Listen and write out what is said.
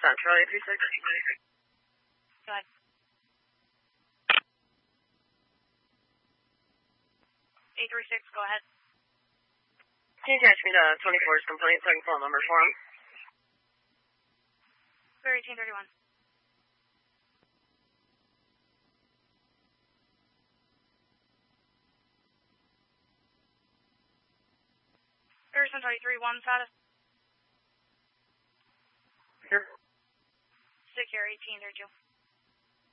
Central 836. Go ahead. 836, go ahead. Can you attach me to 24's complaint so I can pull a number for him? Clear 1831. Clear Central 831 status. Here. Secure 1832.